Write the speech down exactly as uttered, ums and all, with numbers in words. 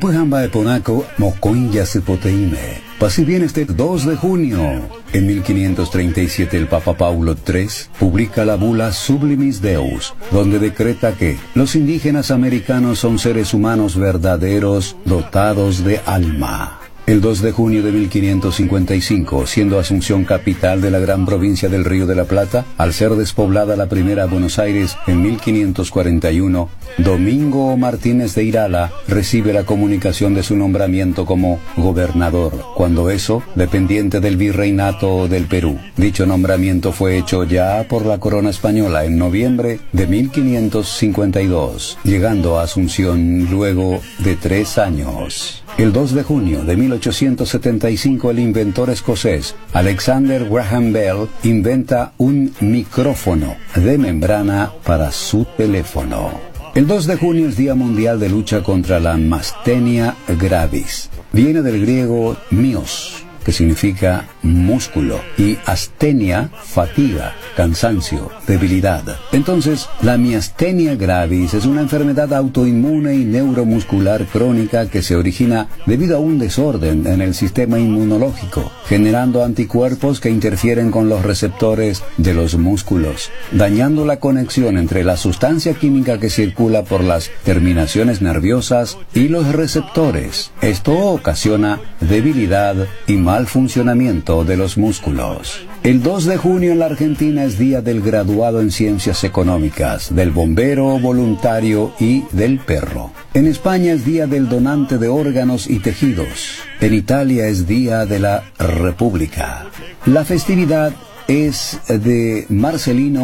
Pujamba eponaco moconya sepoteime. Pasi bien este dos de junio. En mil quinientos treinta y siete el Papa Paulo tercero publica la bula Sublimis Deus, donde decreta que los indígenas americanos son seres humanos verdaderos dotados de alma. El dos de junio de mil quinientos cincuenta y cinco, siendo Asunción capital de la gran provincia del Río de la Plata, al ser despoblada la primera Buenos Aires en mil quinientos cuarenta y uno, Domingo Martínez de Irala recibe la comunicación de su nombramiento como gobernador, cuando eso, dependiente del virreinato del Perú. Dicho nombramiento fue hecho ya por la corona española en noviembre de mil quinientos cincuenta y dos, llegando a Asunción luego de tres años. El dos de junio de mil ochocientos setenta y cinco, el inventor escocés Alexander Graham Bell inventa un micrófono de membrana para su teléfono. El dos de junio es Día Mundial de Lucha contra la Mastenia Gravis. Viene del griego mios, que significa músculo, y astenia, fatiga, cansancio, debilidad. Entonces, la miastenia gravis es una enfermedad autoinmune y neuromuscular crónica que se origina debido a un desorden en el sistema inmunológico, generando anticuerpos que interfieren con los receptores de los músculos, dañando la conexión entre la sustancia química que circula por las terminaciones nerviosas y los receptores. Esto ocasiona debilidad y mal funcionamiento de los músculos. El dos de junio en la Argentina es Día del Graduado en Ciencias Económicas, del bombero voluntario y del perro. En España es Día del Donante de Órganos y Tejidos. En Italia es Día de la República. La festividad es de Marcelino